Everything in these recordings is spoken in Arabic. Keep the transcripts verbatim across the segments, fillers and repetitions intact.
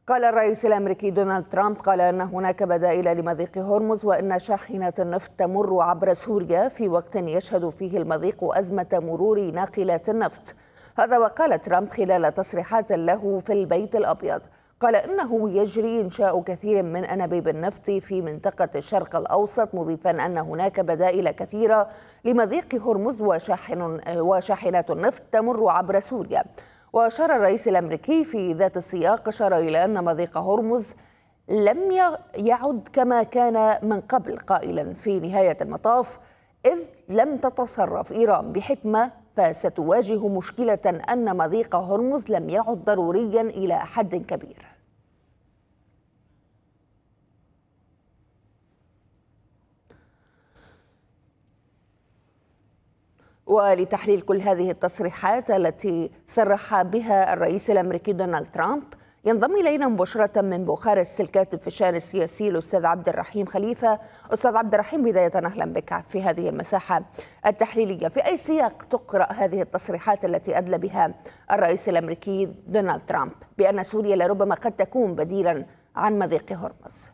قال الرئيس الأمريكي دونالد ترامب قال أن هناك بدائل لمضيق هرمز وأن شاحنة النفط تمر عبر سوريا في وقت يشهد فيه المضيق أزمة مرور ناقلات النفط. هذا وقال ترامب خلال تصريحات له في البيت الأبيض. قال إنه يجري إنشاء كثير من أنابيب النفط في منطقة الشرق الأوسط، مضيفا أن هناك بدائل كثيرة لمضيق هرمز وشاحن وشاحنات النفط تمر عبر سوريا. وأشار الرئيس الأمريكي في ذات السياق أشار إلى أن مضيق هرمز لم يعد كما كان من قبل، قائلا في نهاية المطاف إذ لم تتصرف إيران بحكمة فستواجه مشكلة أن مضيق هرمز لم يعد ضروريا إلى حد كبير. ولتحليل كل هذه التصريحات التي صرح بها الرئيس الأمريكي دونالد ترامب ينضم إلينا مباشرة من بوخارست الكاتب في الشأن السياسي الأستاذ عبد الرحيم خليفة. أستاذ عبد الرحيم، بداية أهلا بك في هذه المساحة التحليلية. في أي سياق تقرأ هذه التصريحات التي أدلى بها الرئيس الأمريكي دونالد ترامب بأن سوريا لربما قد تكون بديلا عن مضيق هرمز؟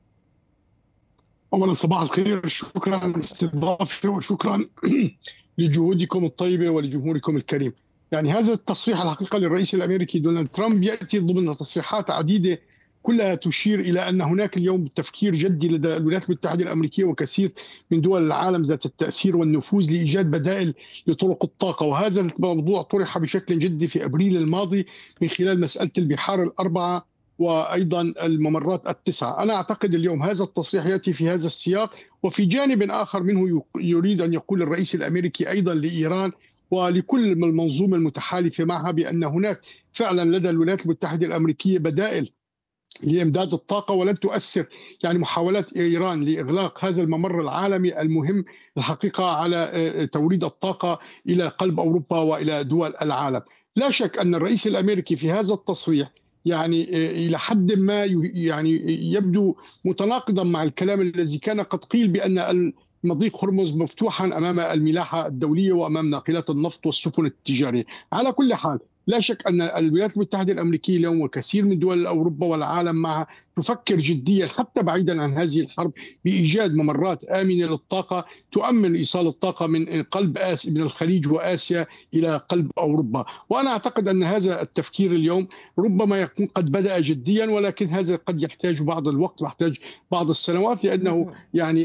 أولا صباح الخير، شكرا لاستضافتي وشكرا لجهودكم الطيبة ولجمهوركم الكريم. يعني هذا التصريح الحقيقة للرئيس الأمريكي دونالد ترامب يأتي ضمن تصريحات عديدة كلها تشير إلى أن هناك اليوم تفكير جدي لدى الولايات المتحدة الأمريكية وكثير من دول العالم ذات التأثير والنفوذ لإيجاد بدائل لطرق الطاقة، وهذا الموضوع طرح بشكل جدي في أبريل الماضي من خلال مسألة البحار الأربعة وأيضا الممرات التسعة. أنا أعتقد اليوم هذا التصريح يأتي في هذا السياق، وفي جانب آخر منه يريد أن يقول الرئيس الأمريكي أيضا لإيران ولكل المنظومة المتحالفة معها بأن هناك فعلا لدى الولايات المتحدة الأمريكية بدائل لإمداد الطاقة ولن تؤثر يعني محاولات إيران لإغلاق هذا الممر العالمي المهم الحقيقة على توريد الطاقة إلى قلب أوروبا وإلى دول العالم. لا شك أن الرئيس الأمريكي في هذا التصريح يعني إلى حد ما يعني يبدو متناقضا مع الكلام الذي كان قد قيل بأن مضيق هرمز مفتوحا أمام الملاحة الدولية وأمام ناقلات النفط والسفن التجارية. على كل حال لا شك أن الولايات المتحدة الأمريكية اليوم وكثير من دول أوروبا والعالم معها تفكر جديا حتى بعيدا عن هذه الحرب بإيجاد ممرات آمنة للطاقة تؤمن إيصال الطاقة من قلب آسيا من الخليج وآسيا إلى قلب أوروبا. وأنا أعتقد أن هذا التفكير اليوم ربما يكون قد بدأ جديا، ولكن هذا قد يحتاج بعض الوقت ويحتاج بعض السنوات، لأنه يعني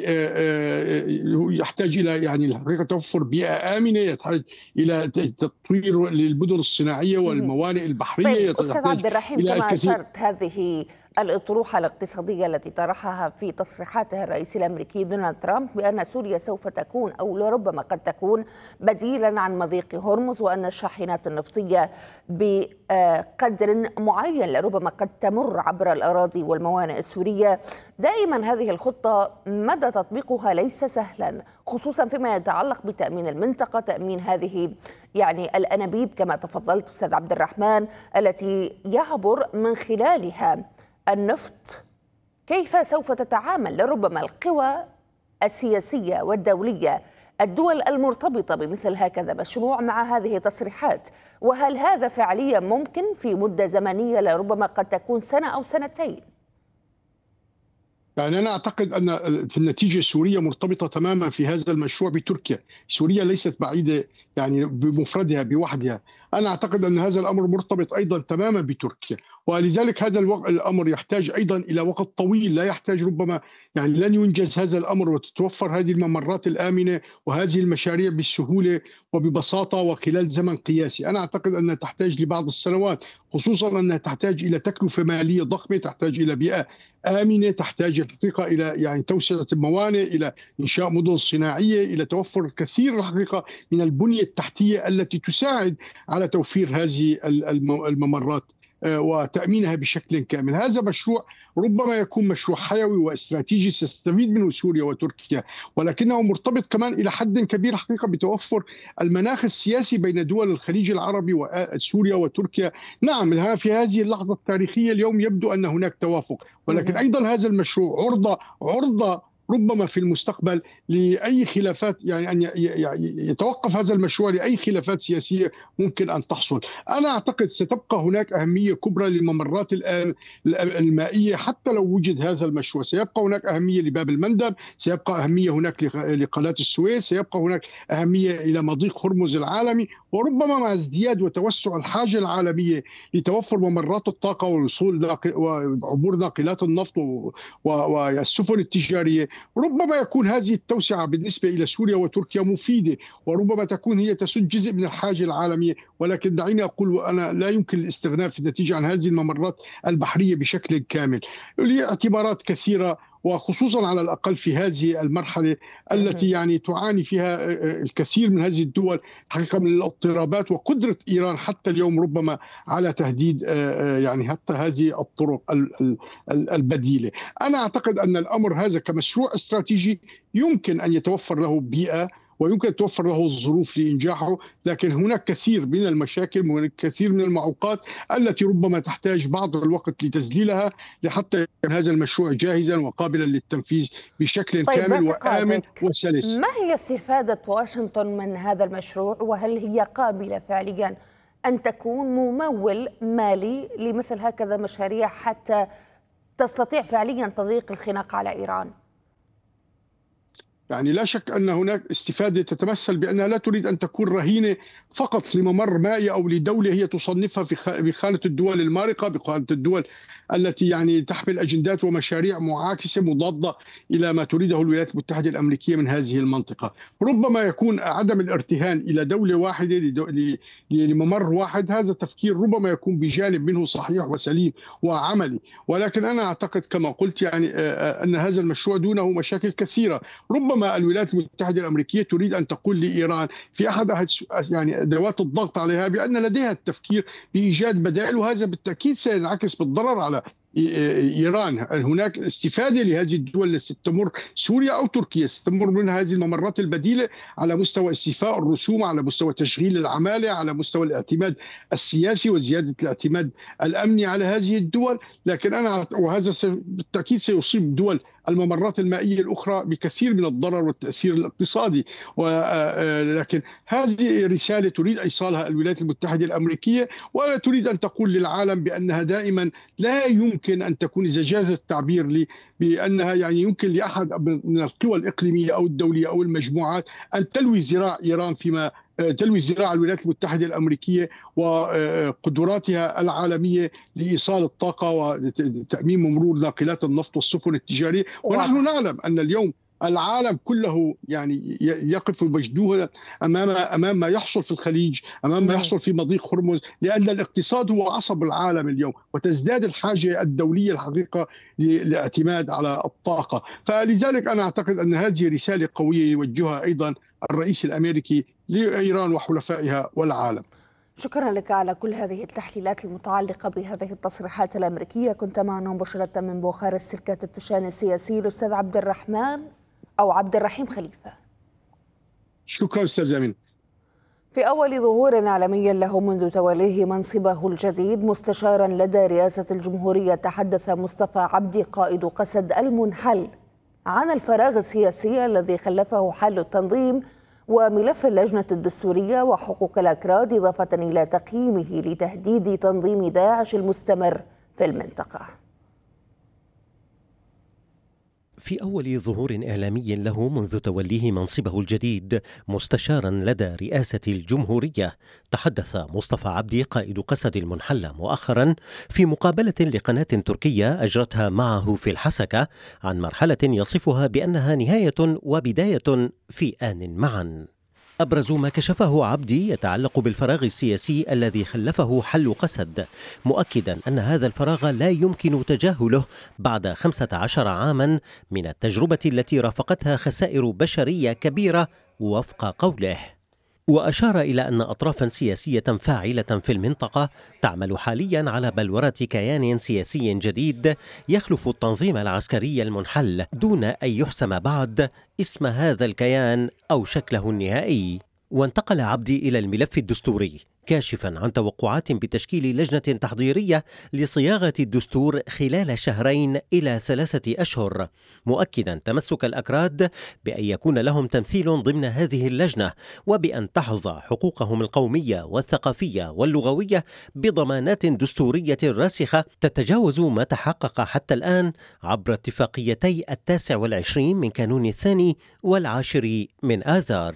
يحتاج إلى يعني الحقيقة توفر بيئة آمنة، يحتاج إلى تطوير للمدن الصناعية والموانئ البحرية. طيب أستاذ عبد الرحيم، كما أشرت هذه الأطروحة الاقتصادية التي طرحها في تصريحاته الرئيس الأمريكي دونالد ترامب بأن سوريا سوف تكون أو لربما قد تكون بديلا عن مضيق هرمز، وأن الشاحنات النفطية بقدر معين لربما قد تمر عبر الأراضي والموانئ السورية. دائما هذه الخطة مدى تطبيقها ليس سهلا، خصوصا فيما يتعلق بتأمين المنطقة، تأمين هذه يعني الأنابيب كما تفضلت أستاذ عبد الرحمن التي يعبر من خلالها النفط. كيف سوف تتعامل لربما القوى السياسية والدولية، الدول المرتبطة بمثل هكذا مشروع مع هذه التصريحات؟ وهل هذا فعليا ممكن في مدة زمنية لربما قد تكون سنة أو سنتين؟ يعني أنا أعتقد أن في النتيجة سوريا مرتبطة تماما في هذا المشروع بتركيا. سوريا ليست بعيدة يعني بمفردها بوحدها. أنا أعتقد أن هذا الأمر مرتبط أيضا تماما بتركيا، ولذلك هذا الأمر يحتاج أيضا إلى وقت طويل، لا يحتاج ربما يعني لن ينجز هذا الأمر وتتوفر هذه الممرات الآمنة وهذه المشاريع بالسهولة وببساطة وخلال زمن قياسي. أنا أعتقد أنها تحتاج لبعض السنوات، خصوصا أنها تحتاج إلى تكلفة مالية ضخمة، تحتاج إلى بيئة آمنة، تحتاج الحقيقة إلى يعني توسعة الموانئ، إلى إنشاء مدن صناعية، إلى توفر الكثير الحقيقة من البنية التحتية التي تساعد على توفير هذه الممرات وتأمينها بشكل كامل. هذا مشروع ربما يكون مشروع حيوي واستراتيجي ستستفيد منه سوريا وتركيا، ولكنه مرتبط كمان إلى حد كبير حقيقة بتوفر المناخ السياسي بين دول الخليج العربي وسوريا وتركيا. نعم في هذه اللحظة التاريخية اليوم يبدو أن هناك توافق، ولكن أيضا هذا المشروع عرضة عرضة ربما في المستقبل لأي خلافات، يعني أن يتوقف هذا المشروع لأي خلافات سياسية ممكن أن تحصل. أنا أعتقد ستبقى هناك أهمية كبرى للممرات المائية حتى لو وجد هذا المشروع. سيبقى هناك أهمية لباب المندب، سيبقى أهمية هناك لقناة السويس، سيبقى هناك أهمية إلى مضيق هرمز العالمي. وربما مع ازدياد وتوسع الحاجة العالمية لتوفر ممرات الطاقة والوصول وعبور ناقلات النفط والسفن التجارية، ربما يكون هذه التوسعة بالنسبة إلى سوريا وتركيا مفيدة، وربما تكون هي تسد جزء من الحاجة العالمية. ولكن دعيني أقول أنا لا يمكن الاستغناء في النتيجة عن هذه الممرات البحرية بشكل كامل لاعتبارات كثيرة، وخصوصا على الأقل في هذه المرحلة التي يعني تعاني فيها الكثير من هذه الدول حقيقة من الاضطرابات، وقدرة إيران حتى اليوم ربما على تهديد يعني حتى هذه الطرق البديلة. أنا أعتقد أن الأمر هذا كمشروع استراتيجي يمكن أن يتوفر له بيئة ويمكن توفر له الظروف لإنجاحه، لكن هناك كثير من المشاكل والكثير من المعوقات التي ربما تحتاج بعض الوقت لتذليلها لحتى يكون هذا المشروع جاهزا وقابلا للتنفيذ بشكل طيب كامل وآمن وسلس. ما هي استفادة واشنطن من هذا المشروع، وهل هي قابلة فعليا أن تكون ممول مالي لمثل هكذا مشاريع حتى تستطيع فعليا تضييق الخناق على إيران؟ يعني لا شك أن هناك استفادة تتمثل بأنها لا تريد أن تكون رهينة فقط لممر مائي أو لدولة هي تصنفها في خانة الدول المارقة، بخانة الدول التي يعني تحمل أجندات ومشاريع معاكسة مضادة إلى ما تريده الولايات المتحدة الأمريكية من هذه المنطقة. ربما يكون عدم الارتهان إلى دولة واحدة لممر واحد، هذا تفكير ربما يكون بجانب منه صحيح وسليم وعملي، ولكن أنا أعتقد كما قلت يعني أن هذا المشروع دونه مشاكل كثيرة. ربما الولايات المتحدة الأمريكية تريد أن تقول لإيران في أحد يعني أدوات الضغط عليها بأن لديها التفكير بإيجاد بدائل، وهذا بالتأكيد سينعكس بالضرر على إيران. هناك استفادة لهذه الدول التي ستمر سوريا أو تركيا ستمر من هذه الممرات البديلة على مستوى استيفاء الرسوم، على مستوى تشغيل العمالة، على مستوى الاعتماد السياسي وزيادة الاعتماد الأمني على هذه الدول. لكن أنا وهذا بالتأكيد سيصيب دول الممرات المائية الأخرى بكثير من الضرر والتأثير الاقتصادي. ولكن هذه رسالة تريد إيصالها الولايات المتحدة الأمريكية، ولا تريد أن تقول للعالم بأنها دائما لا يمكن أن تكون، إذا جاز التعبير لي، بأنها يعني يمكن لأحد من القوى الإقليمية أو الدولية أو المجموعات أن تلوي ذراع إيران فيما تلوي ذراع الولايات المتحدة الأمريكية وقدراتها العالمية لإيصال الطاقة وتأمين مرور ناقلات النفط والسفن التجارية. ونحن نعلم أن اليوم العالم كله يعني يقف مجدوها امام امام ما يحصل في الخليج، امام ما يحصل في مضيق هرمز، لان الاقتصاد هو عصب العالم اليوم، وتزداد الحاجه الدوليه الحقيقه للاعتماد على الطاقه. فلذلك انا اعتقد ان هذه رساله قويه يوجهها ايضا الرئيس الامريكي لايران وحلفائها والعالم. شكرا لك على كل هذه التحليلات المتعلقة بهذه التصريحات الأمريكية. كنت معنا مباشرة من بوخارست الكاتب في الشأن السياسي الأستاذ عبد الرحمن أو عبد الرحيم خليفة. شكرا أستاذ أمين. في أول ظهور إعلامي له منذ توليه منصبه الجديد مستشارا لدى رئاسة الجمهورية، تحدث مصطفى عبدي قائد قسد المنحل عن الفراغ السياسي الذي خلفه حل التنظيم وملف اللجنة الدستورية وحقوق الأكراد، إضافة إلى تقييمه لتهديد تنظيم داعش المستمر في المنطقة. في أول ظهور إعلامي له منذ توليه منصبه الجديد مستشارا لدى رئاسة الجمهورية، تحدث مصطفى عبدي قائد قسد المنحل مؤخرا في مقابلة لقناة تركية أجرتها معه في الحسكة عن مرحلة يصفها بأنها نهاية وبداية في آن معا. أبرز ما كشفه عبدي يتعلق بالفراغ السياسي الذي خلفه حل قسد، مؤكدا أن هذا الفراغ لا يمكن تجاهله بعد خمسة عشر عاما من التجربة التي رافقتها خسائر بشرية كبيرة وفق قوله. وأشار إلى أن أطرافا سياسية فاعلة في المنطقة تعمل حاليا على بلورة كيان سياسي جديد يخلف التنظيم العسكري المنحل دون أن يحسم بعد اسم هذا الكيان أو شكله النهائي. وانتقل عبدي إلى الملف الدستوري، كاشفا عن توقعات بتشكيل لجنة تحضيرية لصياغة الدستور خلال شهرين إلى ثلاثة أشهر، مؤكدا تمسك الأكراد بأن يكون لهم تمثيل ضمن هذه اللجنة، وبأن تحظى حقوقهم القومية والثقافية واللغوية بضمانات دستورية راسخة تتجاوز ما تحقق حتى الآن عبر اتفاقيتي التاسع والعشرين من كانون الثاني والعاشر من آذار.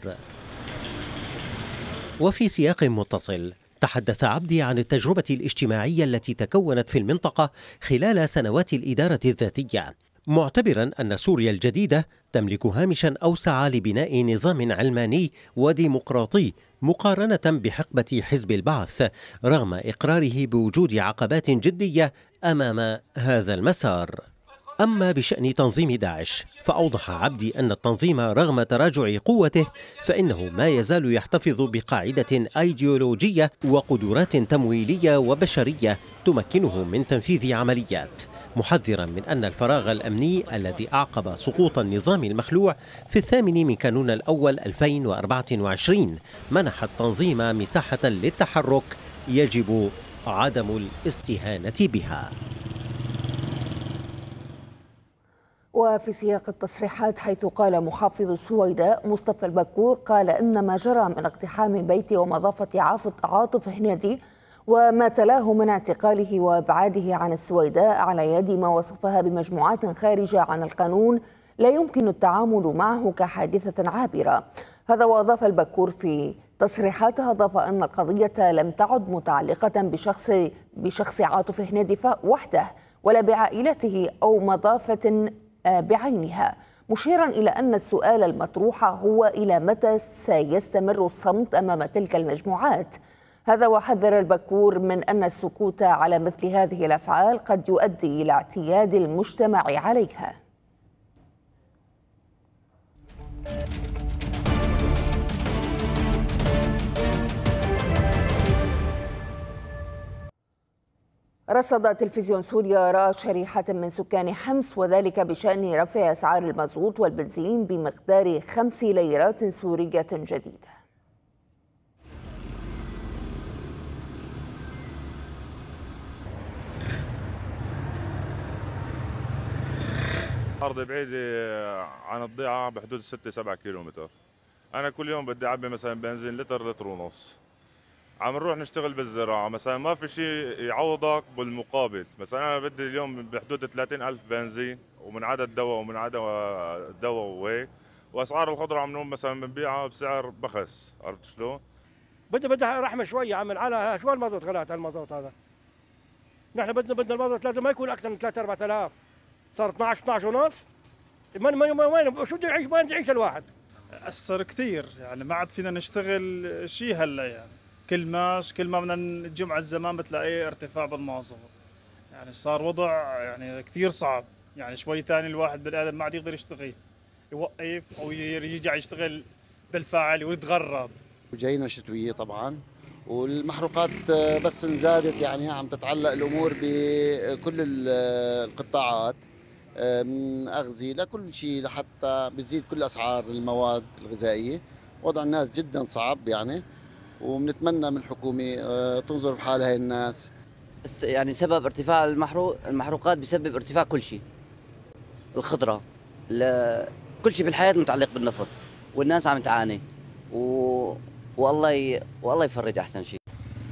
وفي سياق متصل، تحدث عبدي عن التجربة الاجتماعية التي تكونت في المنطقة خلال سنوات الإدارة الذاتية، معتبرا أن سوريا الجديدة تملك هامشا أوسع لبناء نظام علماني وديمقراطي مقارنة بحقبة حزب البعث، رغم إقراره بوجود عقبات جدية أمام هذا المسار. أما بشأن تنظيم داعش، فأوضح عبدي أن التنظيم رغم تراجع قوته فإنه ما يزال يحتفظ بقاعدة أيديولوجية وقدرات تمويلية وبشرية تمكنه من تنفيذ عمليات، محذرا من أن الفراغ الأمني الذي أعقب سقوط النظام المخلوع في الثامن من كانون الأول ألفين وأربعة وعشرين منح التنظيم مساحة للتحرك يجب عدم الاستهانة بها. وفي سياق التصريحات، حيث قال محافظ السويداء مصطفى البكور قال إن ما جرى من اقتحام بيت ومضافة عاطف هنيدي وما تلاه من اعتقاله وابعاده عن السويداء على يد ما وصفها بمجموعات خارجة عن القانون لا يمكن التعامل معه كحادثة عابرة. هذا وأضاف البكور في تصريحاته، أضاف أن القضية لم تعد متعلقة بشخص بشخص عاطف هنيدي وحده ولا بعائلته أو مضافة بعينها، مشيرا إلى أن السؤال المطروح هو إلى متى سيستمر الصمت أمام تلك المجموعات. هذا وحذر البكور من أن السكوت على مثل هذه الأفعال قد يؤدي إلى اعتياد المجتمع عليها. رصد تلفزيون سوريا رأى شريحة من سكان حمص وذلك بشأن رفع أسعار المازوت والبنزين بمقدار خمس ليرات سورية جديدة. أرض بعيدة عن الضيعة بحدود ستة سبعة كيلومتر. أنا كل يوم بدي أعبي مثلا بنزين لتر لتر ونص. عم نروح نشتغل بالزراعة مثلا ما في شيء يعوضك بالمقابل، مثلا أنا بدي اليوم بحدود ثلاثين ألف بنزين ومن عدد دواء ومن عدد دواء وهيك، وأسعار الخضرة عم نقوم مثلا بنبيعها بسعر بخس، عرفت شلون؟ بدي بدي رحمة شوية عم على شو المازوت غلات المازوت هذا. نحن بدنا بدنا المازوت لازم ما يكون أكثر من ثلاثة أربعة آلاف، صار اثنعش اثنعش ونص. من من وين شو بده يعيش وين بده يعيش الواحد؟ أثر كثير يعني ما عاد فينا نشتغل شيء هلا يعني. كل ماش كل ما بدنا الجمعة الزمان بتلاقي ارتفاع بالمازوت، يعني صار وضع يعني كثير صعب، يعني شوي ثاني الواحد بني آدم ما عاد يقدر يشتغل، يوقف أو يرجع يشتغل بالفاعل ويتغرب. وجاينا شتوية طبعا والمحروقات بس زادت، يعني عم تتعلق الأمور بكل القطاعات من أغذية لكل شيء، لحتى بتزيد كل أسعار المواد الغذائية. وضع الناس جدا صعب يعني، وبنتمنى من الحكومة تنظر بحال هاي الناس. يعني سبب ارتفاع المحروق المحروقات بسبب ارتفاع كل شيء، الخضرة، كل شيء بالحياة متعلق بالنفط، والناس عم تعاني و... والله ي... والله يفرج أحسن شيء.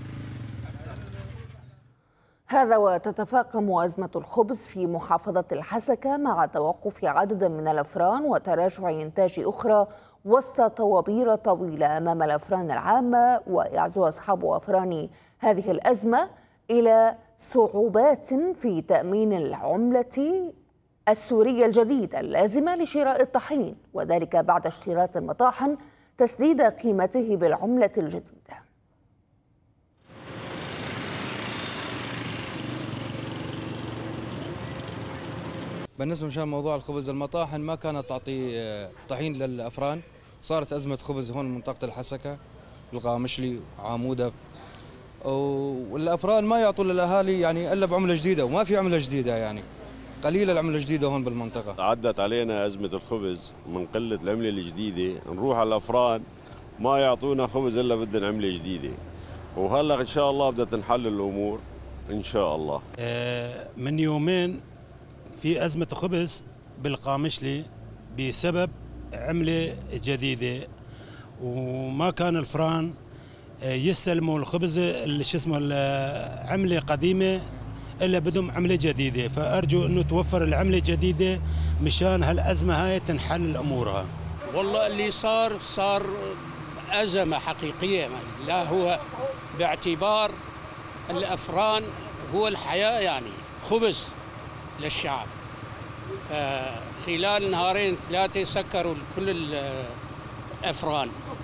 هذا وتتفاقم أزمة الخبز في محافظة الحسكة مع توقف عدد من الأفران وتراجع إنتاج أخرى وسط طوابير طويلة أمام الأفران العامة، ويعزو أصحاب أفران هذه الأزمة إلى صعوبات في تأمين العملة السورية الجديدة اللازمة لشراء الطحين، وذلك بعد اشتراط المطاحن تسديد قيمته بالعملة الجديدة. بالنسبة مشان موضوع الخبز، المطاحن ما كانت تعطي طحين للأفران، صارت أزمة خبز هون منطقة الحسكة، الغامشلي، عامودة، والأفران ما يعطوا للأهالي يعني إلا بعملة جديدة، وما في عملة جديدة، يعني قليلة العملة الجديدة هون بالمنطقة. عدت علينا أزمة الخبز من قلة العملة الجديدة، نروح على الأفران ما يعطونا خبز إلا بدنا عملة جديدة، وهلا ان شاء الله بدها تنحل الامور ان شاء الله. من يومين في ازمه خبز بالقامشلي بسبب عمله جديده، وما كان الفران يستلموا الخبز اللي شو اسمه العمله قديمه الا بدهم عمله جديده، فارجو انه توفر العمله الجديده مشان هالازمه هاي تنحل امورها. والله اللي صار صار ازمه حقيقيه، لا هو باعتبار الافران هو الحياه، يعني خبز للشعب، فخلال نهارين ثلاثه سكروا كل الافران.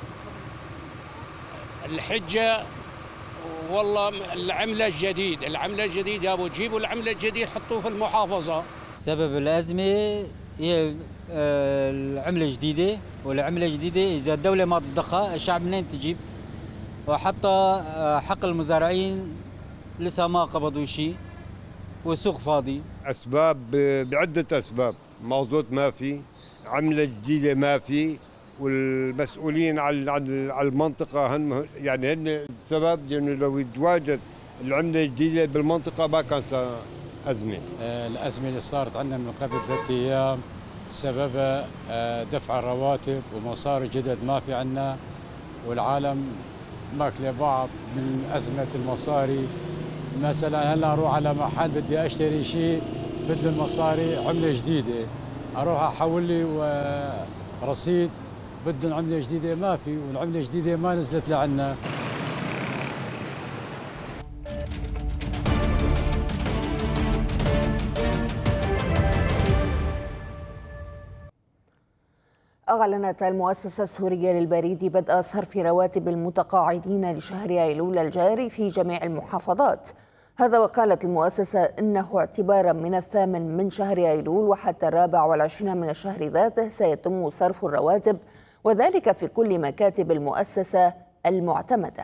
الحجه والله العمله الجديد، العمله الجديد يابا جيبوا العمله الجديد حطوه في المحافظه. سبب الازمه هي العمله الجديده، والعمله الجديده اذا الدوله ما تضخها الشعب منين تجيب؟ وحتى حق المزارعين لسه ما قبضوا شيء والسوق فاضي. اسباب بعده اسباب، مازوت ما في، عمله جديده ما في، والمسؤولين عن عن المنطقه هن يعني هن السبب، لانه لو يتواجد العمله الجديده بالمنطقه ما كان ازمه. الازمه اللي صارت عندنا من قبل ثلاث ايام سببها دفع الرواتب ومصاري جدد ما في عندنا، والعالم ماكله بعض من ازمه المصاري. مثلا هلا اروح على محل بدي اشتري شيء بده المصاري عمله جديده، اروح احول لي رصيد بدهم عمله جديده ما في، والعمله الجديده ما نزلت لعنا. أعلنت المؤسسة السورية للبريد بدء صرف رواتب المتقاعدين لشهر أيلول الجاري في جميع المحافظات. هذا وقالت المؤسسة إنه اعتبارا من الثامن من شهر أيلول وحتى الرابع والعشرين من الشهر ذاته سيتم صرف الرواتب، وذلك في كل مكاتب المؤسسة المعتمدة.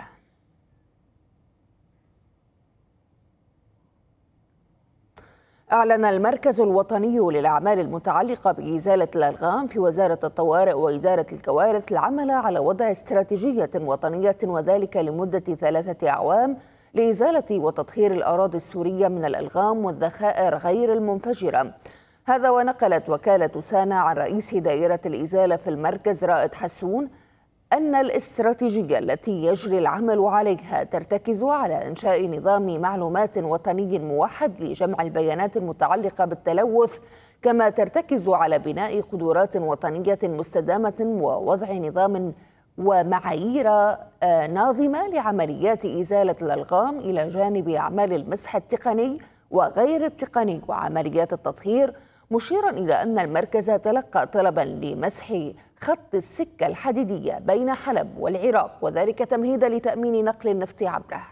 أعلن المركز الوطني للأعمال المتعلقة بإزالة الألغام في وزارة الطوارئ وإدارة الكوارث العمل على وضع استراتيجية وطنية، وذلك لمدة ثلاثة أعوام لإزالة وتطهير الأراضي السورية من الألغام والذخائر غير المنفجرة. هذا ونقلت وكالة سانا عن رئيس دائرة الإزالة في المركز رائد حسون أن الاستراتيجية التي يجري العمل عليها ترتكز على إنشاء نظام معلومات وطني موحد لجمع البيانات المتعلقة بالتلوث، كما ترتكز على بناء قدرات وطنية مستدامة ووضع نظام ومعايير ناظمة لعمليات إزالة الألغام إلى جانب أعمال المسح التقني وغير التقني وعمليات التطهير، مشيرا إلى أن المركز تلقى طلبا لمسح خط السكة الحديدية بين حلب والعراق، وذلك تمهيدا لتأمين نقل النفط عبره.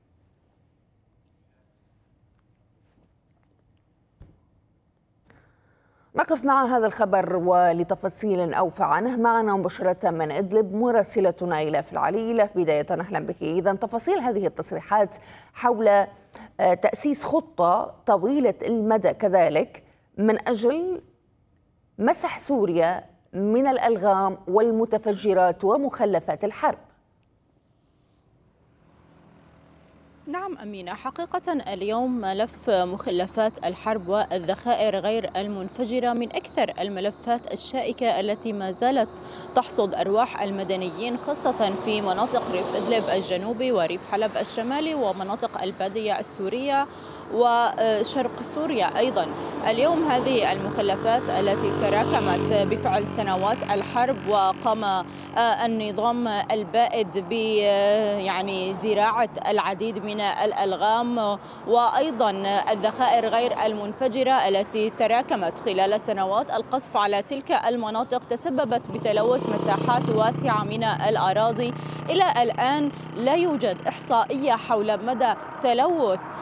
نقف مع هذا الخبر ولتفاصيل أوفى عنه معنا مباشرة من إدلب مراسلتنا إيلاف العلي. إيلاف، بداية أهلا بك. إذا تفاصيل هذه التصريحات حول تأسيس خطة طويلة المدى كذلك من أجل مسح سوريا من الألغام والمتفجرات ومخلفات الحرب. نعم أمينة، حقيقة اليوم ملف مخلفات الحرب والذخائر غير المنفجرة من أكثر الملفات الشائكة التي ما زالت تحصد أرواح المدنيين، خاصة في مناطق ريف إدلب الجنوبي وريف حلب الشمالي ومناطق البادية السورية وشرق سوريا أيضا. اليوم هذه المخلفات التي تراكمت بفعل سنوات الحرب وقام النظام البائد ب يعني زراعة العديد من الألغام وأيضا الذخائر غير المنفجرة التي تراكمت خلال سنوات القصف على تلك المناطق تسببت بتلوث مساحات واسعة من الأراضي. إلى الآن لا يوجد إحصائية حول مدى تلوث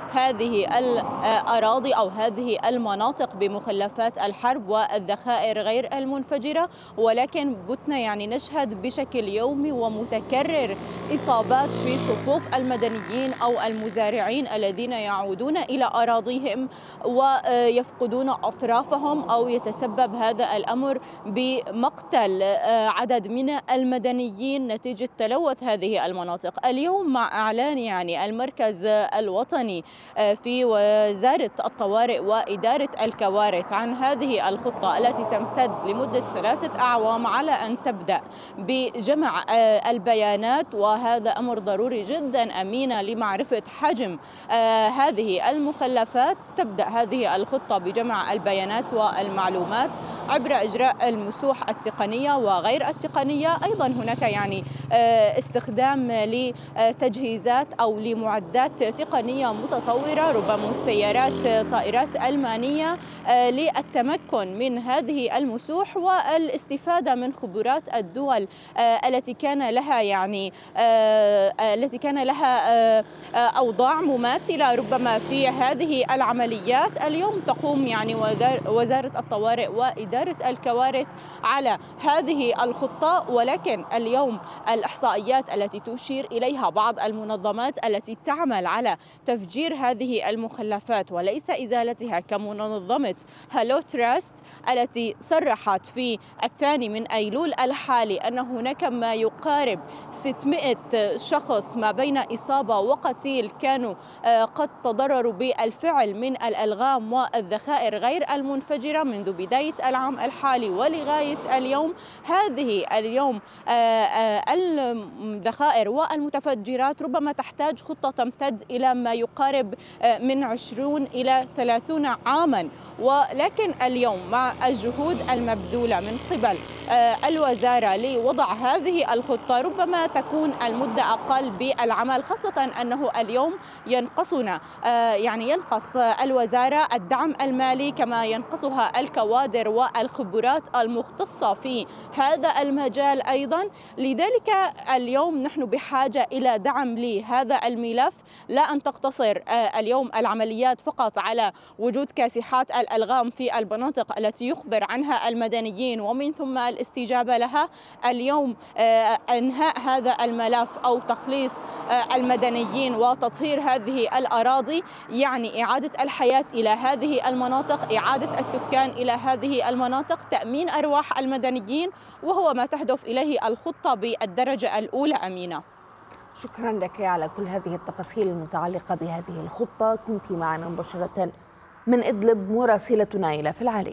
هذه الأراضي أو هذه المناطق بمخلفات الحرب والذخائر غير المنفجرة، ولكن بتنا يعني نشهد بشكل يومي ومتكرر إصابات في صفوف المدنيين أو المزارعين الذين يعودون إلى أراضيهم ويفقدون أطرافهم، أو يتسبب هذا الأمر بمقتل عدد من المدنيين نتيجة تلوث هذه المناطق. اليوم مع إعلان يعني المركز الوطني في وزارة الطوارئ وإدارة الكوارث عن هذه الخطة التي تمتد لمدة ثلاثة أعوام على أن تبدأ بجمع البيانات، وهذا أمر ضروري جدا أمينة لمعرفة حجم هذه المخلفات. تبدأ هذه الخطة بجمع البيانات والمعلومات عبر إجراء المسوح التقنية وغير التقنية. أيضا هناك يعني استخدام لتجهيزات أو لمعدات تقنية متطورة، ربما سيارات طائرات ألمانية، للتمكن من هذه المسوح والاستفادة من خبرات الدول التي كان لها يعني التي كان لها أوضاع مماثلة ربما في هذه العمليات. اليوم تقوم يعني وزارة الطوارئ وإدارة الكوارث على هذه الخطة، ولكن اليوم الإحصائيات التي تشير إليها بعض المنظمات التي تعمل على تفجير هذه المخلفات وليس إزالتها كمنظمة هالو تراست التي صرحت في الثاني من أيلول الحالي أن هناك ما يقارب ستمائة شخص ما بين إصابة وقتيل كانوا قد تضرروا بالفعل من الألغام والذخائر غير المنفجرة منذ بداية العام الحالي ولغاية اليوم. هذه اليوم الذخائر والمتفجرات ربما تحتاج خطة تمتد إلى ما يقارب من عشرين إلى ثلاثين عاما، ولكن اليوم مع الجهود المبذولة من قبل الوزارة لوضع هذه الخطة ربما تكون المدة أقل بالعمل، خاصة أنه اليوم ينقصنا يعني ينقص الوزارة الدعم المالي كما ينقصها الكوادر والخبرات المختصة في هذا المجال أيضا. لذلك اليوم نحن بحاجة إلى دعم لهذا الملف، لا أن تقتصر اليوم العمليات فقط على وجود كاسحات الألغام في المناطق التي يخبر عنها المدنيين ومن ثم الاستجابة لها. اليوم انهاء هذا الملف او تخليص المدنيين وتطهير هذه الاراضي يعني اعاده الحياه الى هذه المناطق، اعاده السكان الى هذه المناطق، تامين ارواح المدنيين، وهو ما تهدف اليه الخطه بالدرجه الاولى. امينه، شكرا لك على كل هذه التفاصيل المتعلقه بهذه الخطه. كنت معنا مباشره من إدلب مراسلتنا إلى فالعالية.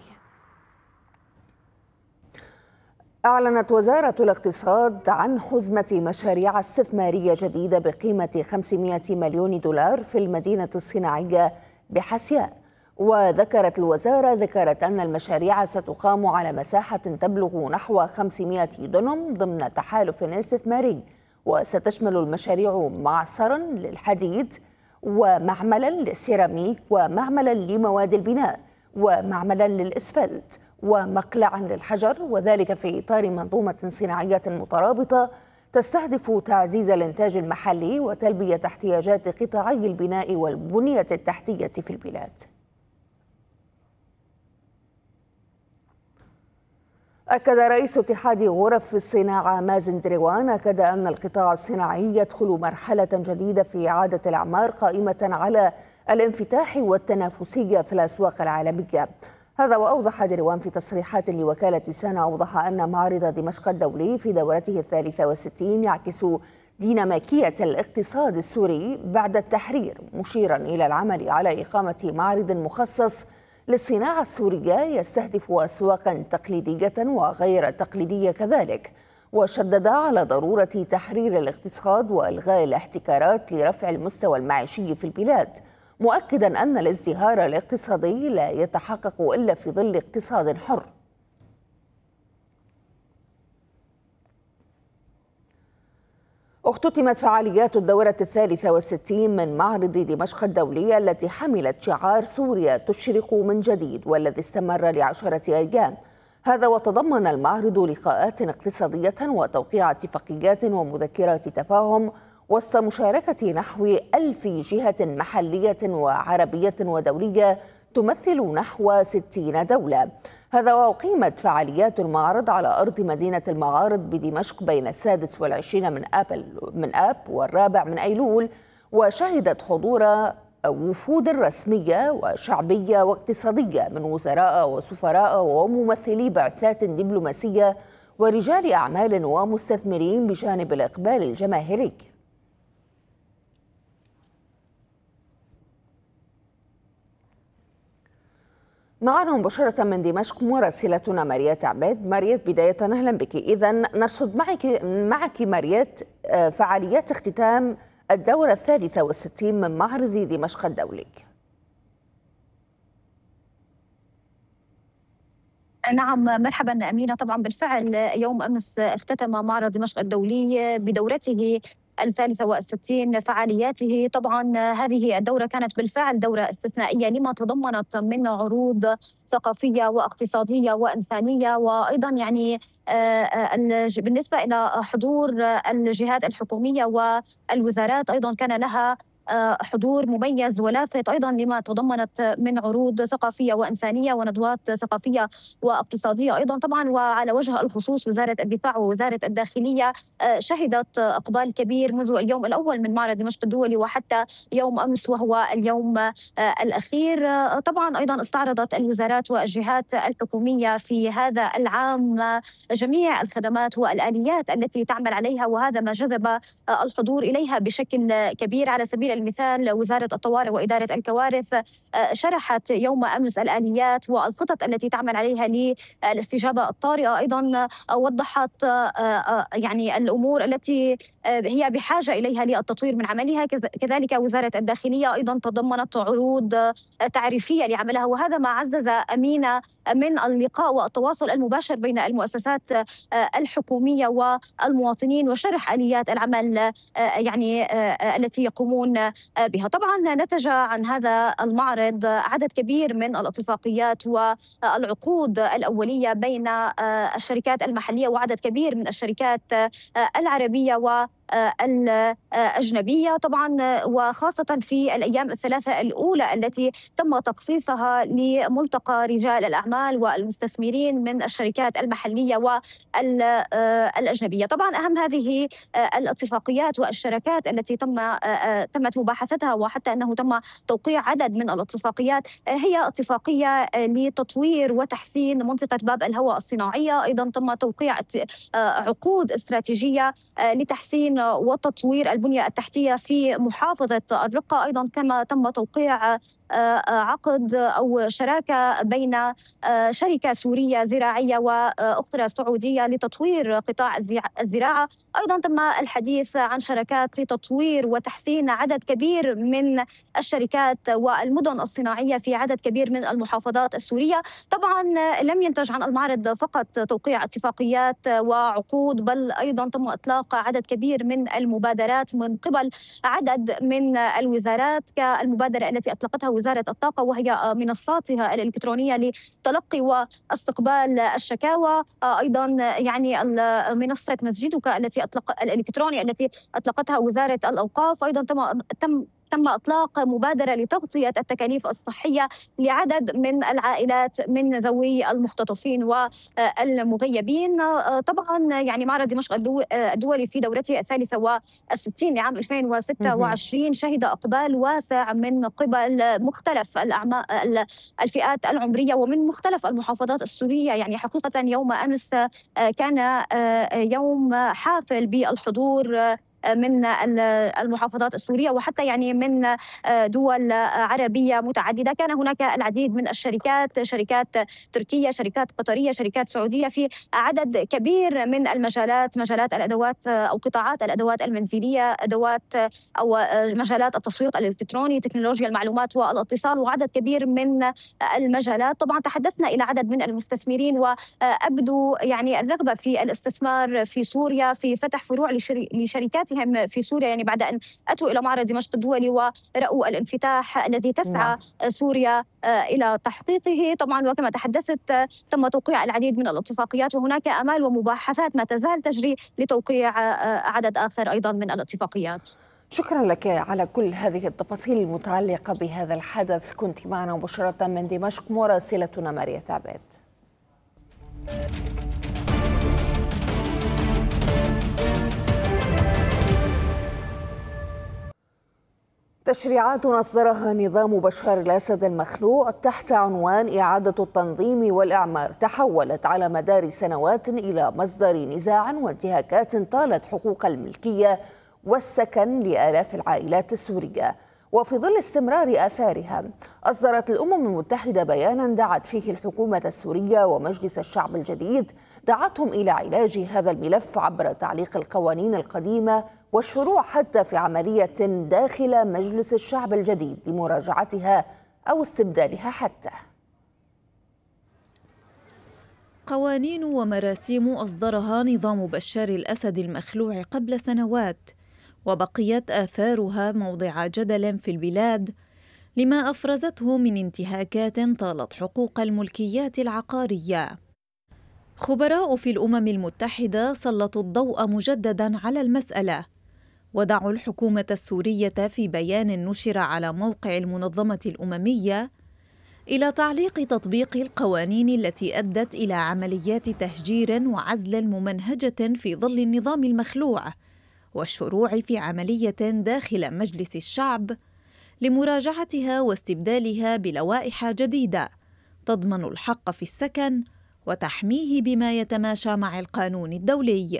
أعلنت وزارة الاقتصاد عن حزمة مشاريع استثمارية جديدة بقيمة خمسمائة مليون دولار في المدينة الصناعية بحسياء. وذكرت الوزارة ذكرت أن المشاريع ستقام على مساحة تبلغ نحو خمسمائة دونم ضمن تحالف استثماري، وستشمل المشاريع معصرا للحديد ومعملا للسيراميك ومعملا لمواد البناء ومعملا للإسفلت ومقلعا للحجر، وذلك في إطار منظومة صناعية مترابطة تستهدف تعزيز الإنتاج المحلي وتلبية احتياجات قطاعي البناء والبنية التحتية في البلاد. أكد رئيس اتحاد غرف الصناعة مازن دريوان أكد أن القطاع الصناعي يدخل مرحلة جديدة في إعادة الأعمار قائمة على الانفتاح والتنافسية في الأسواق العالمية. هذا وأوضح دريوان في تصريحات لوكالة سانا، أوضح أن معرض دمشق الدولي في دورته الثالثة والستين يعكس ديناميكية الاقتصاد السوري بعد التحرير، مشيرا إلى العمل على إقامة معرض مخصص للصناعة السورية يستهدف أسواقا تقليدية وغير تقليدية كذلك، وشدد على ضرورة تحرير الاقتصاد وإلغاء الاحتكارات لرفع المستوى المعيشي في البلاد، مؤكدا أن الازدهار الاقتصادي لا يتحقق إلا في ظل اقتصاد حر. اختتمت فعاليات الدورة الثالثة والستين من معرض دمشق الدولي التي حملت شعار سوريا تشرق من جديد والذي استمر لعشرة أيام. هذا وتضمن المعرض لقاءات اقتصادية وتوقيع اتفاقيات ومذكرات تفاهم وسط مشاركة نحو ألف جهة محلية وعربية ودولية تمثل نحو ستين دولة. هذا وأقيمت فعاليات المعرض على أرض مدينة المعارض بدمشق بين السادس والعشرين من آب من آب والرابع من أيلول، وشهدت حضور وفود رسمية وشعبية واقتصادية من وزراء وسفراء وممثلي بعثات دبلوماسية ورجال أعمال ومستثمرين بجانب الإقبال الجماهيري. معنا مباشرة من دمشق مراسلتنا ماريات عباد. ماريات، بداية أهلا بك. إذا نرصد معك معك ماريات فعاليات اختتام الدورة الثالثة والستين من معرض دمشق الدولي. نعم، مرحبا أمينة. طبعا بالفعل يوم أمس اختتم معرض دمشق الدولي بدورته الثالثة والستين فعالياته. طبعا هذه الدورة كانت بالفعل دورة استثنائية لما تضمنت من عروض ثقافية واقتصادية وإنسانية، وأيضا يعني بالنسبة إلى حضور الجهات الحكومية والوزارات أيضا كان لها حضور مميز ولافت أيضا لما تضمنت من عروض ثقافية وإنسانية وندوات ثقافية واقتصادية أيضا. طبعا وعلى وجه الخصوص وزارة الدفاع ووزارة الداخلية شهدت إقبال كبير منذ اليوم الأول من معرض دمشق الدولي وحتى يوم أمس وهو اليوم الأخير. طبعا أيضا استعرضت الوزارات والجهات الحكومية في هذا العام جميع الخدمات والآليات التي تعمل عليها، وهذا ما جذب الحضور إليها بشكل كبير. على سبيل المثال وزارة الطوارئ وإدارة الكوارث شرحت يوم أمس الآليات والخطط التي تعمل عليها للاستجابة الطارئة. أيضا وضحت يعني الأمور التي هي بحاجة إليها للتطوير من عملها. كذلك وزارة الداخلية أيضا تضمنت عروض تعريفية لعملها، وهذا ما عزز أمينة من اللقاء والتواصل المباشر بين المؤسسات الحكومية والمواطنين وشرح آليات العمل يعني التي يقومون بها. طبعا نتج عن هذا المعرض عدد كبير من الاتفاقيات والعقود الأولية بين الشركات المحلية وعدد كبير من الشركات العربية و الأجنبية، طبعا وخاصة في الأيام الثلاثة الأولى التي تم تخصيصها لملتقى رجال الأعمال والمستثمرين من الشركات المحلية والأجنبية. طبعا أهم هذه الاتفاقيات والشراكات التي تم تمت مباحثتها وحتى أنه تم توقيع عدد من الاتفاقيات هي اتفاقية لتطوير وتحسين منطقة باب الهواء الصناعية. أيضا تم توقيع عقود استراتيجية لتحسين وتطوير البنية التحتية في محافظة الرقة. أيضا كما تم توقيع عقد أو شراكة بين شركة سورية زراعية وأخرى سعودية لتطوير قطاع الزراعة. أيضا تم الحديث عن شراكات لتطوير وتحسين عدد كبير من الشركات والمدن الصناعية في عدد كبير من المحافظات السورية. طبعا لم ينتج عن المعرض فقط توقيع اتفاقيات وعقود، بل أيضا تم إطلاق عدد كبير من المبادرات من قبل عدد من الوزارات، كالمبادرة التي أطلقتها وزارة الطاقة وهي منصاتها الإلكترونية لتلقي واستقبال الشكاوى. أيضا يعني منصة مسجدك التي أطلق الإلكترونية التي أطلقتها وزارة الأوقاف. أيضا تم تم تم إطلاق مبادرة لتغطية التكاليف الصحية لعدد من العائلات من ذوي المختطفين والمغيبين. طبعا يعني معرض دمشق الدولي في دورته الثالثة والستين لعام ألفين وستة وعشرين شهد إقبال واسع من قبل مختلف الفئات العمرية ومن مختلف المحافظات السورية. يعني حقيقة يوم أمس كان يوم حافل بالحضور من المحافظات السورية وحتى يعني من دول عربية متعددة. كان هناك العديد من الشركات، شركات تركية، شركات قطرية، شركات سعودية في عدد كبير من المجالات، مجالات الأدوات أو قطاعات الأدوات المنزلية، أدوات أو مجالات التسويق الإلكتروني، تكنولوجيا المعلومات والاتصال، وعدد كبير من المجالات. طبعا تحدثنا إلى عدد من المستثمرين وأبدوا يعني الرغبة في الاستثمار في سوريا، في فتح فروع لشركات انفتاحاتهم في سوريا، يعني بعد أن أتوا إلى معرض دمشق الدولي ورأوا الانفتاح الذي تسعى نعم. سوريا إلى تحقيقه. طبعا وكما تحدثت تم توقيع العديد من الاتفاقيات، وهناك آمال ومباحثات ما تزال تجري لتوقيع عدد آخر أيضا من الاتفاقيات. شكرا لك على كل هذه التفاصيل المتعلقة بهذا الحدث. كنت معنا مباشرة من دمشق مراسلتنا ماريا عباد. تشريعات أصدرها نظام بشار الأسد المخلوع تحت عنوان إعادة التنظيم والإعمار تحولت على مدار سنوات إلى مصدر نزاع وانتهاكات طالت حقوق الملكية والسكن لآلاف العائلات السورية. وفي ظل استمرار آثارها أصدرت الأمم المتحدة بيانا دعت فيه الحكومة السورية ومجلس الشعب الجديد دعتهم إلى علاج هذا الملف عبر تعليق القوانين القديمة والشروع حتى في عملية داخل مجلس الشعب الجديد لمراجعتها أو استبدالها حتى. قوانين ومراسيم أصدرها نظام بشار الأسد المخلوع قبل سنوات، وبقيت آثارها موضع جدل في البلاد لما أفرزته من انتهاكات طالت حقوق الملكيات العقارية. خبراء في الأمم المتحدة سلطوا الضوء مجدداً على المسألة، ودعوا الحكومة السورية في بيان نشر على موقع المنظمة الأممية إلى تعليق تطبيق القوانين التي أدت إلى عمليات تهجير وعزل ممنهجة في ظل النظام المخلوع، والشروع في عملية داخل مجلس الشعب لمراجعتها واستبدالها بلوائح جديدة تضمن الحق في السكن وتحميه بما يتماشى مع القانون الدولي.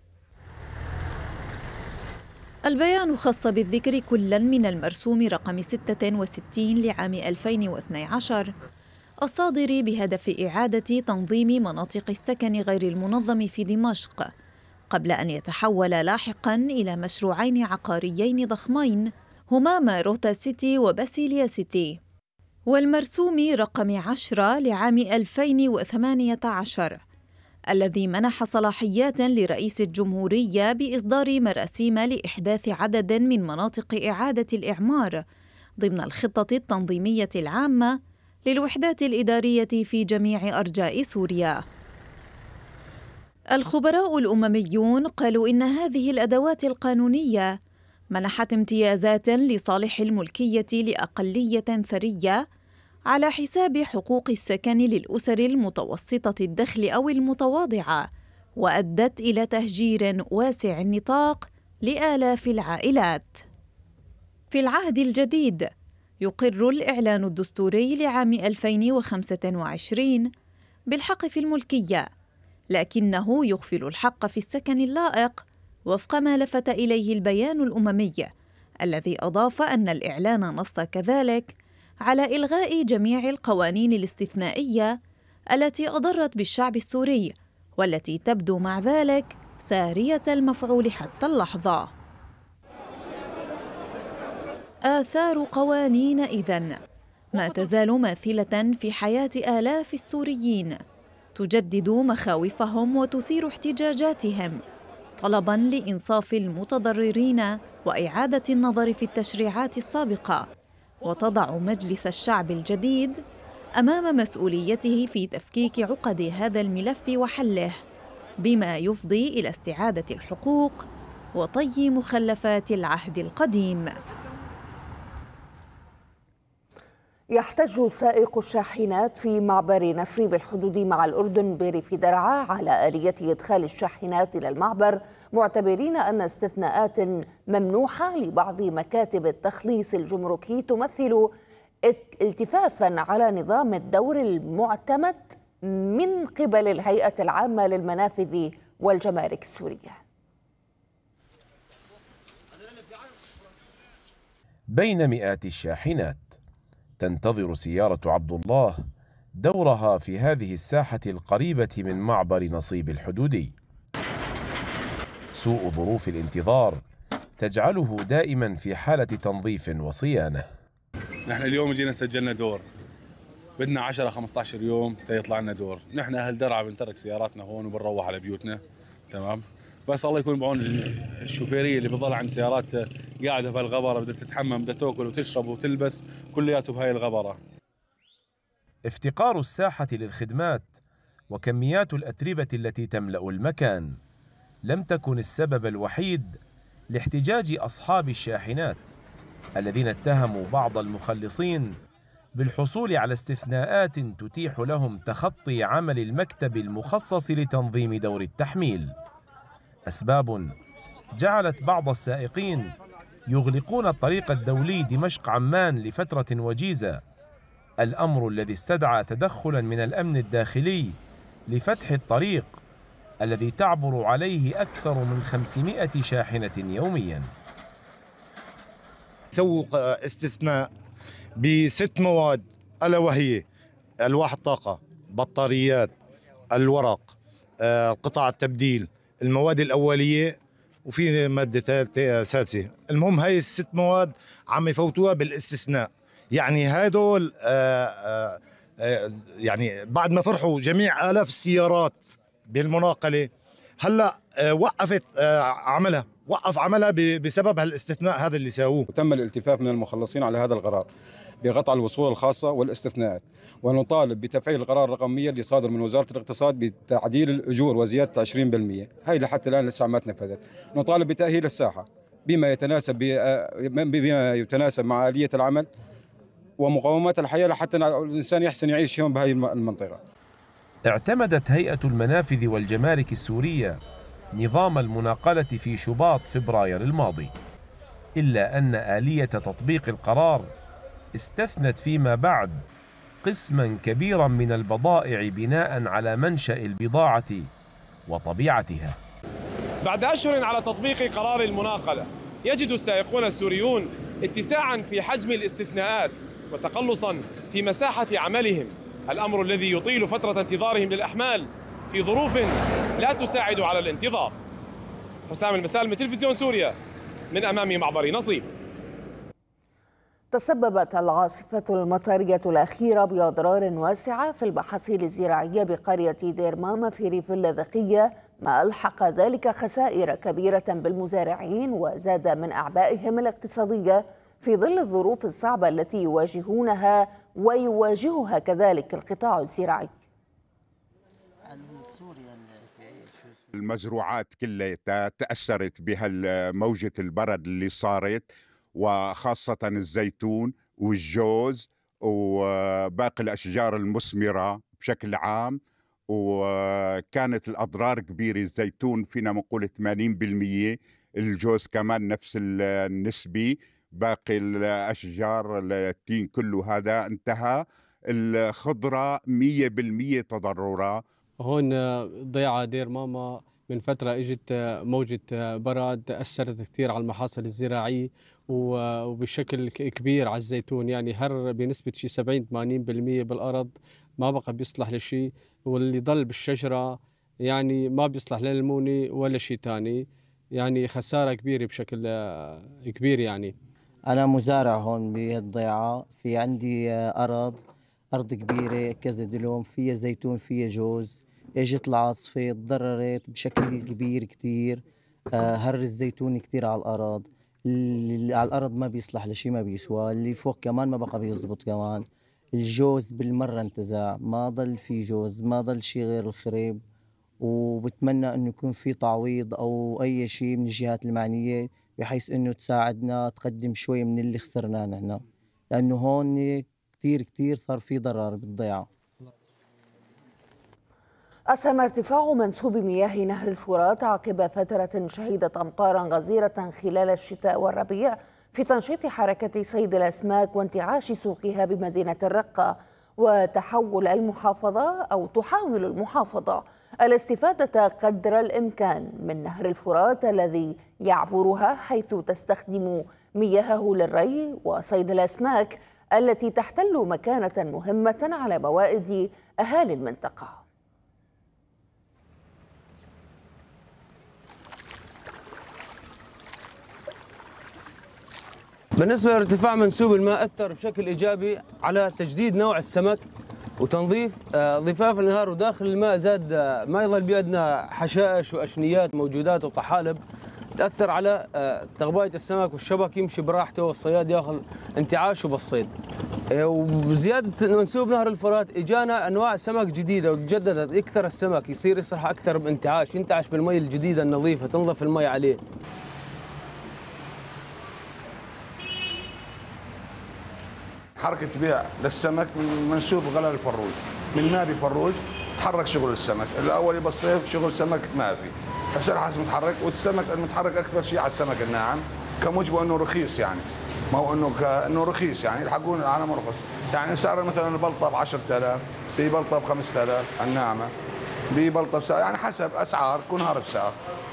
البيان خص بالذكر كلا من المرسوم رقم ستة وستين لعام ألفين واثني عشر الصادر بهدف إعادة تنظيم مناطق السكن غير المنظم في دمشق، قبل أن يتحول لاحقاً إلى مشروعين عقاريين ضخمين هما ماروتا سيتي وباسيليا سيتي، والمرسوم رقم عشرة لعام ألفين وثمانية عشر الذي منح صلاحيات لرئيس الجمهورية بإصدار مراسيم لإحداث عدد من مناطق إعادة الإعمار ضمن الخطة التنظيمية العامة للوحدات الإدارية في جميع أرجاء سوريا. الخبراء الأمميون قالوا إن هذه الأدوات القانونية منحت امتيازات لصالح الملكية لأقلية ثرية على حساب حقوق السكن للأسر المتوسطة الدخل أو المتواضعة، وأدت إلى تهجير واسع النطاق لآلاف العائلات. في العهد الجديد يقر الإعلان الدستوري لعام ألفين وخمسة وعشرين بالحق في الملكية، لكنه يغفل الحق في السكن اللائق وفق ما لفت إليه البيان الأممي، الذي أضاف أن الإعلان نص كذلك على إلغاء جميع القوانين الاستثنائية التي أضرت بالشعب السوري والتي تبدو مع ذلك سارية المفعول حتى اللحظة. آثار قوانين إذن ما تزال ماثلة في حياة آلاف السوريين، تجدد مخاوفهم وتثير احتجاجاتهم طلباً لإنصاف المتضررين وإعادة النظر في التشريعات السابقة، وتضع مجلس الشعب الجديد أمام مسؤوليته في تفكيك عقد هذا الملف وحله، بما يفضي إلى استعادة الحقوق وطي مخلفات العهد القديم. يحتج سائق الشاحنات في معبر نصيب الحدود مع الأردن بريف درعا على آلية إدخال الشاحنات إلى المعبر، معتبرين أن استثناءات ممنوحة لبعض مكاتب التخليص الجمركي تمثل التفافاً على نظام الدور المعتمد من قبل الهيئة العامة للمنافذ والجمارك السورية. بين مئات الشاحنات تنتظر سيارة عبد الله دورها في هذه الساحة القريبة من معبر نصيب الحدودي. سوء ظروف الانتظار تجعله دائما في حالة تنظيف وصيانة. نحن اليوم جينا سجلنا دور، بدنا عشرة خمسة عشر يوم تيطلع لنا دور. نحن أهل درعا بنترك سياراتنا هون وبنروح على بيوتنا، تمام. بس الله يكون بعون الشوفيريه اللي بتضل عند سيارات قاعده في الغبره، بدها تتحمم، بدها تاكل وتشرب وتلبس، كلياته بهاي الغبره. افتقار الساحة للخدمات وكميات الأتربة التي تملأ المكان لم تكن السبب الوحيد لاحتجاج أصحاب الشاحنات الذين اتهموا بعض المخلصين بالحصول على استثناءات تتيح لهم تخطي عمل المكتب المخصص لتنظيم دور التحميل. أسباب جعلت بعض السائقين يغلقون الطريق الدولي دمشق عمان لفترة وجيزة، الأمر الذي استدعى تدخلا من الأمن الداخلي لفتح الطريق الذي تعبر عليه أكثر من خمسمائة شاحنة يومياً. سووا استثناء بست مواد، ألا وهي ألواح الطاقة، بطاريات، الورق، قطع التبديل، المواد الأولية، وفي مادة ثالثة سادسة. المهم هاي الست مواد عم يفوتوها بالاستثناء. يعني هدول آآ آآ يعني بعد ما فرحوا جميع آلاف السيارات بالمناقلة، هلا وقفت عملها، وقف عملها بسبب هالاستثناء هذا اللي ساووه. وتم الالتفاف من المخلصين على هذا القرار بقطع الوصول الخاصة والاستثناءات، ونطالب بتفعيل القرار الرقم مية اللي صادر من وزارة الاقتصاد بتعديل الأجور وزيادة عشرين بالمئة. هاي لحتى الآن لسه ما تنفذت. نطالب بتأهيل الساحة بما يتناسب بما يتناسب مع آلية العمل ومقومات الحياة لحتى الإنسان يحسن يعيش هون بهاي المنطقة. اعتمدت هيئة المنافذ والجمارك السورية نظام المناقلة في شباط فبراير الماضي، إلا أن آلية تطبيق القرار استثنت فيما بعد قسما كبيرا من البضائع بناء على منشأ البضاعة وطبيعتها. بعد أشهر على تطبيق قرار المناقلة، يجد السائقون السوريون اتساعا في حجم الاستثناءات وتقلصا في مساحة عملهم، الأمر الذي يطيل فترة انتظارهم للأحمال في ظروف لا تساعد على الانتظار. حسام المسالم، تلفزيون سوريا، من أمام معبر نصيب. تسببت العاصفة المطرية الأخيرة بأضرار واسعة في المحاصيل الزراعية بقرية دير ماما في ريف اللاذقية، ما ألحق ذلك خسائر كبيرة بالمزارعين وزاد من أعبائهم الاقتصادية في ظل الظروف الصعبة التي يواجهونها ويواجهها كذلك القطاع الزراعي. المزروعات كلها تأثرت بها موجة البرد اللي صارت، وخاصة الزيتون والجوز وباقي الأشجار المثمرة بشكل عام، وكانت الأضرار كبيرة. الزيتون فينا نقول ثمانين بالمئة، الجوز كمان نفس النسبة، باقي الأشجار التين كله هذا انتهى، الخضرة مية بالمية تضررها. هون ضيعة دير ماما من فترة اجت موجة برد أثرت كثير على المحاصيل الزراعية وبشكل كبير على الزيتون، يعني هر بنسبة شي سبعين ثمانين بالمئة بالأرض ما بقى بيصلح لشيء، واللي ضل بالشجرة يعني ما بيصلح للمونة ولا شيء تاني، يعني خسارة كبيرة بشكل كبير. يعني أنا مزارع هون بهالضيعة، في عندي أرض أرض كبيرة كذا دلوم، فيها زيتون فيها جوز. اجت العاصفة تضررت بشكل كبير كتير، هر الزيتون كتير على الأرض، اللي على الأرض ما بيصلح لشي، ما بيسوى، اللي فوق كمان ما بقى بيزبط كمان. الجوز بالمرة انتزاع، ما ضل في جوز، ما ضل شي غير الخريب، وبتمنى انه يكون في تعويض او اي شيء من الجهات المعنية بحيث انه تساعدنا تقدم شوي من اللي خسرناه نحن، لانه هون كتير كتير صار في ضرر بالضيعة. أسهم ارتفاع منسوب مياه نهر الفرات عقب فترة شهدت أمطارا غزيرة خلال الشتاء والربيع في تنشيط حركة صيد الأسماك وانتعاش سوقها بمدينة الرقة، وتحول المحافظة أو تحاول المحافظة الاستفادة قدر الإمكان من نهر الفرات الذي يعبرها، حيث تستخدم مياهه للري وصيد الأسماك التي تحتل مكانة مهمة على موائد أهالي المنطقة. بالنسبة لارتفاع منسوب الماء أثر بشكل إيجابي على تجديد نوع السمك وتنظيف ضفاف الانهار وداخل الماء زاد ما يظل بيدنا حشائش واشنيات موجودات وطحالب تاثر على تغبايه السمك، والشبك يمشي براحته والصياد ياخذ انتعاشه بالصيد. وبزياده منسوب نهر الفرات اجانا انواع سمك جديده وتجددت، يكثر السمك يصير يسرح اكثر بانتعاش، ينتعش بالمي الجديده النظيفه تنظف المي عليه. حركة بيع للسمك من منسوب غلال الفروج، من نادي فروج تحرك شغل السمك، الأول بالصيف شغل سمك ما في، هسه الحاس متحرك، والسمك المتحرك أكثر شيء على السمك الناعم، كموجبه إنه رخيص يعني، ما هو إنه إنه رخيص يعني يلحقون العالم رخص، يعني سعر مثلا البلطة ب عشرة آلاف، في بلطة ب خمسة آلاف الناعمة، ببلطة بسعر يعني حسب أسعار كل نهار بسعر.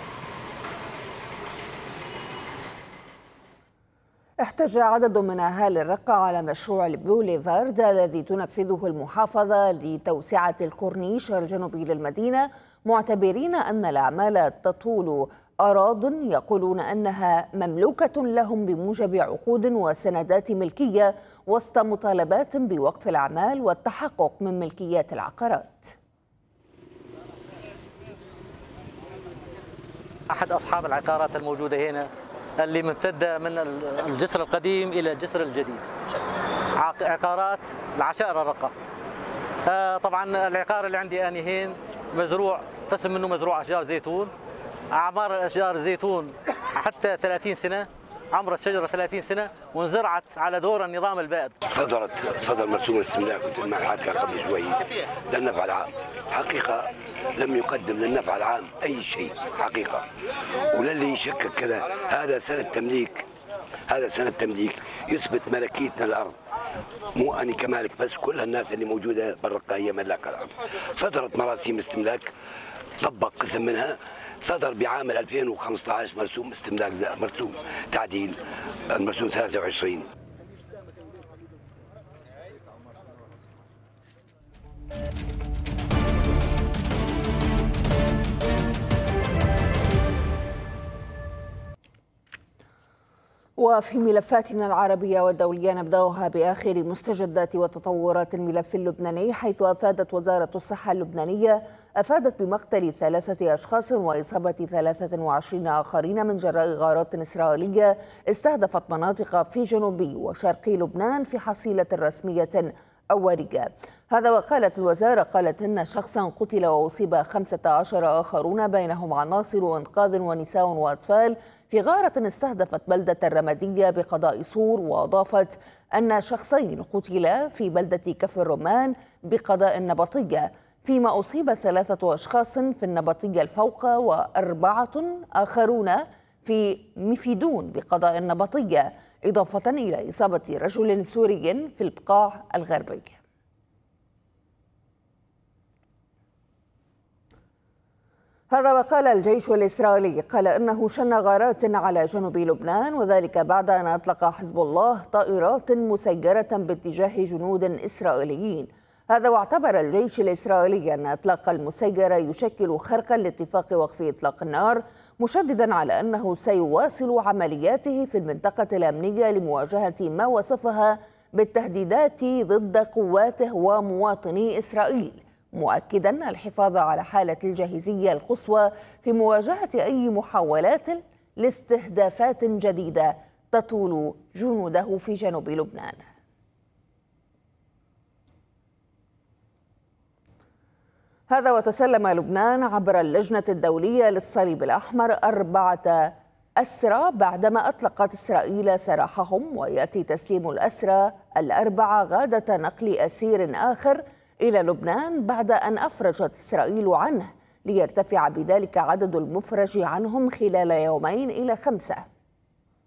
احتج عدد من أهالي الرقة على مشروع البوليفارد الذي تنفذه المحافظة لتوسعة الكورنيش الجنوبي للمدينة، معتبرين أن الأعمال تطول أراضٍ يقولون أنها مملوكة لهم بموجب عقود وسندات ملكية، وسط مطالبات بوقف الأعمال والتحقق من ملكيات العقارات. أحد أصحاب العقارات الموجودة هنا اللي ممتدة من الجسر القديم إلى الجسر الجديد، عقارات العشائر الرقة. طبعا العقار اللي عندي أنا هين مزروع، قسم منه مزروع أشجار زيتون، أعمار أشجار الزيتون حتى ثلاثين سنة، عمر الشجرة ثلاثين سنة، وانزرعت على دور النظام البائد. صدرت صدر مرسوم الاستملاك مثل ما حكى قبل شوي للنفع العام، حقيقة لم يقدم للنفع العام أي شيء حقيقة، وللي يشكك كذا هذا سنة تمليك، هذا سنة تمليك يثبت ملكيتنا الأرض، مو أنا كمالك بس كل الناس اللي موجودة بالرقة هي ملاك الأرض. صدرت مراسيم استملاك طبق قسم منها، صدر بعام ألفين وخمسة عشر مرسوم استملاك مرسوم تعديل المرسوم ثلاثة وعشرين. وفي ملفاتنا العربية والدولية نبدأها بآخر مستجدات وتطورات الملف اللبناني، حيث أفادت وزارة الصحة اللبنانية أفادت بمقتل ثلاثة أشخاص وإصابة ثلاثة وعشرين آخرين من جراء غارات إسرائيلية استهدفت مناطق في جنوبي وشرقي لبنان في حصيلة رسمية أولية. هذا وقالت الوزارة قالت إن شخصا قتل وأصيب خمسة عشر آخرون بينهم عناصر إنقاذ ونساء وأطفال في غارة استهدفت بلدة الرمادية بقضاء صور، وأضافت أن شخصين قتلا في بلدة كفر الرمان بقضاء النبطية، فيما أصيب ثلاثة أشخاص في النبطية الفوق وأربعة آخرون في مفيدون بقضاء النبطية، إضافة إلى إصابة رجل سوري في البقاع الغربي. هذا وقال الجيش الإسرائيلي قال إنه شن غارات على جنوب لبنان، وذلك بعد أن أطلق حزب الله طائرات مسيرة باتجاه جنود إسرائيليين. هذا واعتبر الجيش الإسرائيلي أن إطلاق المسيرة يشكل خرقا لاتفاق وقف إطلاق النار، مشددا على أنه سيواصل عملياته في المنطقة الأمنية لمواجهة ما وصفها بالتهديدات ضد قواته ومواطني إسرائيل، مؤكدا الحفاظ على حالة الجاهزية القصوى في مواجهة أي محاولات لاستهدافات جديدة تطول جنوده في جنوب لبنان. هذا وتسلم لبنان عبر اللجنة الدولية للصليب الأحمر أربعة أسرى بعدما أطلقت إسرائيل سراحهم، ويأتي تسليم الأسرى الأربعة غادة نقل أسير آخر إلى لبنان بعد أن أفرجت إسرائيل عنه، ليرتفع بذلك عدد المفرج عنهم خلال يومين إلى خمسة.